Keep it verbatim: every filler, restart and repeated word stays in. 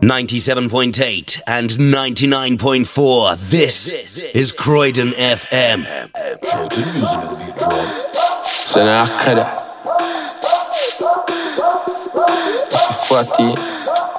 ninety-seven point eight and ninety-nine point four. This is Croydon F M. سنة أكدة فاتي